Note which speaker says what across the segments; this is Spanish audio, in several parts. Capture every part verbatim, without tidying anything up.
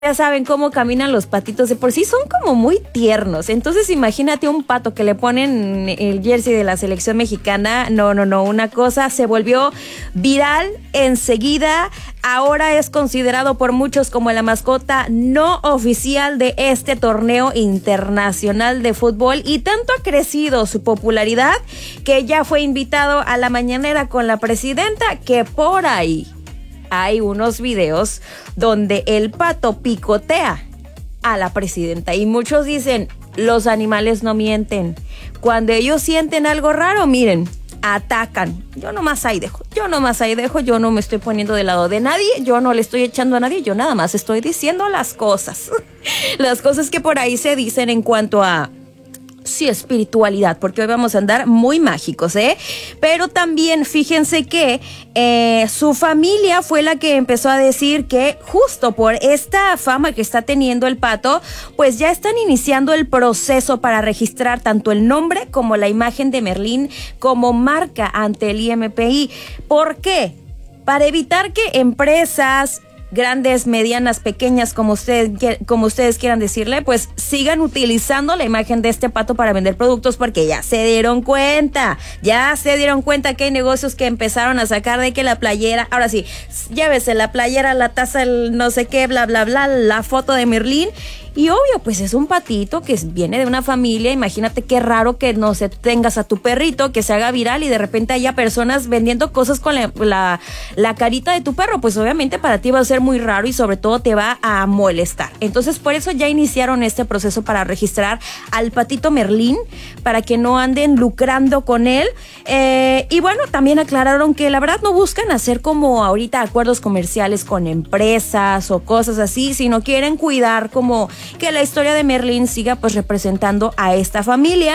Speaker 1: Ya saben cómo caminan los patitos, de por sí son como muy tiernos. Entonces imagínate un pato que le ponen el jersey de la selección mexicana. No, no, no, una cosa se volvió viral enseguida. Ahora es considerado por muchos como la mascota no oficial de este torneo internacional de fútbol, y tanto ha crecido su popularidad que ya fue invitado a la mañanera con la presidenta, que por ahí hay unos videos donde el pato picotea a la presidenta, y muchos dicen, los animales no mienten. Cuando ellos sienten algo raro, miren, atacan. Yo nomás ahí dejo, yo nomás ahí dejo, yo no me estoy poniendo del lado de nadie, yo no le estoy echando a nadie, yo nada más estoy diciendo las cosas. Las cosas que por ahí se dicen en cuanto a sí, espiritualidad, porque hoy vamos a andar muy mágicos, ¿eh? Pero también fíjense que eh, su familia fue la que empezó a decir que justo por esta fama que está teniendo el pato, pues ya están iniciando el proceso para registrar tanto el nombre como la imagen de Merlín como marca ante el I M P I. ¿Por qué? Para evitar que empresas grandes, medianas, pequeñas, como ustedes, como ustedes quieran decirle, pues sigan utilizando la imagen de este pato para vender productos, porque ya se dieron cuenta, ya se dieron cuenta que hay negocios que empezaron a sacar de que la playera, ahora sí, llévese la playera, la taza, el no sé qué, bla, bla, bla, la foto de Merlín. Y obvio, pues es un patito que viene de una familia. Imagínate qué raro que no se tengas a tu perrito, que se haga viral y de repente haya personas vendiendo cosas con la, la, la carita de tu perro. Pues obviamente para ti va a ser muy raro y sobre todo te va a molestar. Entonces por eso ya iniciaron este proceso para registrar al patito Merlín, para que no anden lucrando con él. Eh, y bueno, también aclararon que la verdad no buscan hacer como ahorita acuerdos comerciales con empresas o cosas así, sino quieren cuidar como que la historia de Merlín siga pues representando a esta familia.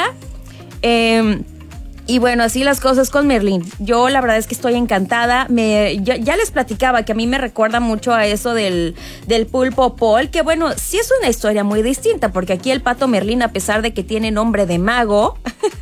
Speaker 1: Eh, y bueno, así las cosas con Merlín. Yo la verdad es que estoy encantada. Me, ya, ya les platicaba que a mí me recuerda mucho a eso del, del pulpo Paul, que bueno, sí es una historia muy distinta, porque aquí el pato Merlín, a pesar de que tiene nombre de mago,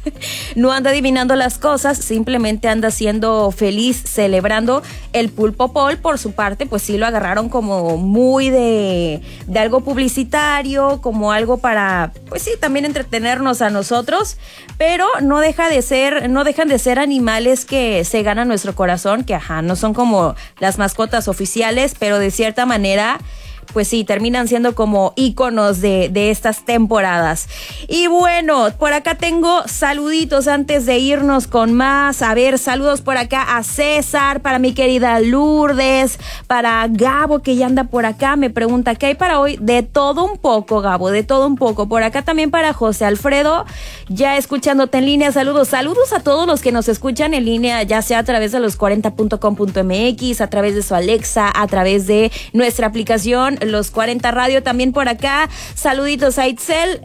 Speaker 1: no anda adivinando las cosas, simplemente anda siendo feliz, celebrando. El pulpo Paul, por su parte, pues sí lo agarraron como muy de, de algo publicitario, como algo para, pues sí, también entretenernos a nosotros, pero no deja de ser no dejan de ser animales que se ganan nuestro corazón, que ajá, no son como las mascotas oficiales, pero de cierta manera pues sí, terminan siendo como íconos de, de estas temporadas. Y bueno, por acá tengo saluditos antes de irnos con más. A ver, saludos por acá a César, para mi querida Lourdes, para Gabo, que ya anda por acá, me pregunta ¿qué hay para hoy? De todo un poco, Gabo, de todo un poco. Por acá también para José Alfredo, ya escuchándote en línea. Saludos, saludos a todos los que nos escuchan en línea, ya sea a través de los cuarenta punto com punto m x, a través de su Alexa, a través de nuestra aplicación Los cuarenta Radio, también por acá. Saluditos a Itzel.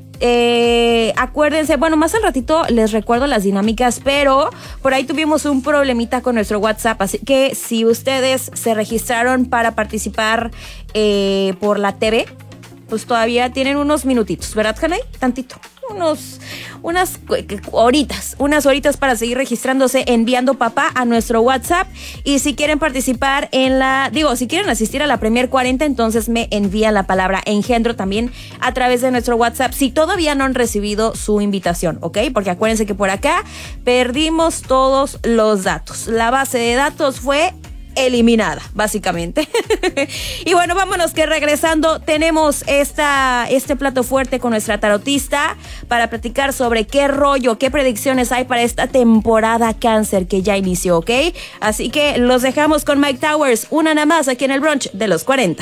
Speaker 1: Eh, acuérdense, bueno, más al ratito les recuerdo las dinámicas, pero por ahí tuvimos un problemita con nuestro WhatsApp, así que si ustedes se registraron para participar eh, por la T V, pues todavía tienen unos minutitos, ¿verdad, Janay? Tantito. Unos, unas horitas, unas horitas para seguir registrándose, enviando papá a nuestro WhatsApp. Y si quieren participar en la, digo, si quieren asistir a la Premier cuarenta, entonces me envían la palabra engendro también a través de nuestro WhatsApp, si todavía no han recibido su invitación, ¿ok? Porque acuérdense que por acá perdimos todos los datos. La base de datos fue eliminada, básicamente. Y bueno, vámonos que regresando tenemos esta, este plato fuerte con nuestra tarotista para platicar sobre qué rollo, qué predicciones hay para esta temporada cáncer que ya inició, ¿ok? Así que los dejamos con Mike Towers, una nada más aquí en el brunch de los cuarenta.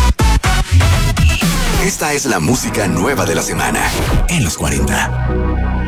Speaker 2: Esta es la música nueva de la semana en los cuarenta.